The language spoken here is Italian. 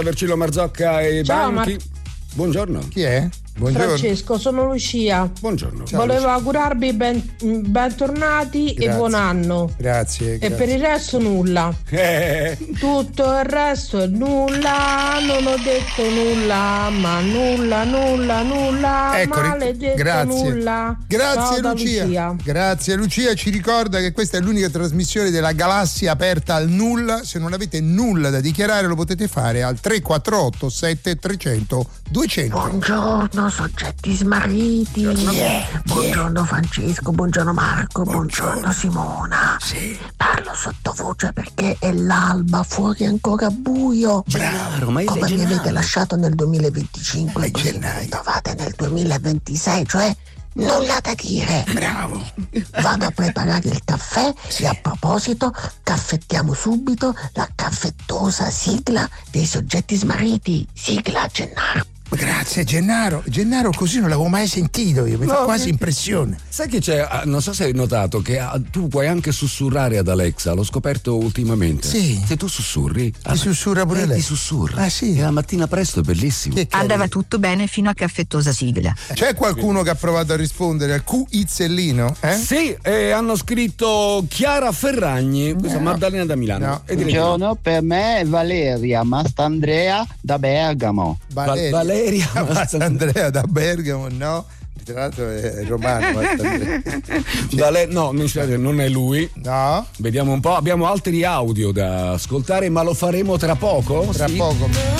Vercillo Marzocca e Ciao, Banchi. Buongiorno. Chi è? Buongiorno. Francesco, sono Lucia. Buongiorno. Ciao, Volevo Lucia. augurarvi bentornati e buon anno. Grazie. E per il resto nulla. Tutto il resto è nulla. Non ho detto nulla, ma nulla. Ecco, maledetto grazie. nulla. Grazie Ciao da Lucia. Grazie Lucia, ci ricorda che questa è l'unica trasmissione della galassia aperta al nulla. Se non avete nulla da dichiarare lo potete fare al 348 7300 200. Buongiorno soggetti smarriti. Buongiorno Francesco, buongiorno Marco, buongiorno Simona. Sì. Parlo sottovoce perché è l'alba, fuori è ancora buio. Bravo, ma come mi avete lasciato nel 2025 È così gennaio. mi trovate nel 2026, cioè nulla da dire. Bravo. Vado a preparare il caffè e a proposito caffettiamo subito la caffettosa sigla dei soggetti smarriti. Sigla Gennaro. Grazie Gennaro. Gennaro così non l'avevo mai sentito io, mi fa quasi impressione. Sai che c'è? Non so se hai notato che tu puoi anche sussurrare ad Alexa, l'ho scoperto ultimamente. Sì. Se tu sussurri, Ti sussurra pure lei. ti sussurra. Ah sì. E la mattina presto è bellissimo. Che carino. Andava tutto bene fino a caffettosa sigla. C'è qualcuno che ha provato a rispondere al Q-Izzellino? Sì, hanno scritto Chiara Ferragni, questa Maddalena da Milano. No. E direi Buongiorno, per me è Valeria Mastandrea da Bergamo. Valeria. Andrea da Bergamo, no? Tra l'altro è romano. No, non è lui. No? Vediamo un po', abbiamo altri audio da ascoltare, ma lo faremo tra poco? Tra Sì. poco.